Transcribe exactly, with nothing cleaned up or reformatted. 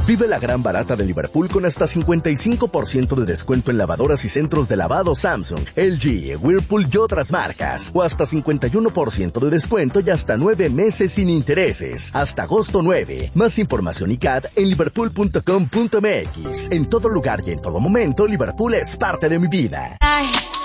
Vive la gran barata de Liverpool con hasta cincuenta y cinco por ciento de descuento en lavadoras y centros de lavado Samsung, L G, Whirlpool y otras marcas. O hasta cincuenta y uno por ciento de descuento y hasta nueve meses sin intereses. Hasta agosto nueve. Más información y C A D en liverpool punto com punto m x. En todo lugar y en todo momento, Liverpool es parte de mi vida. Ay,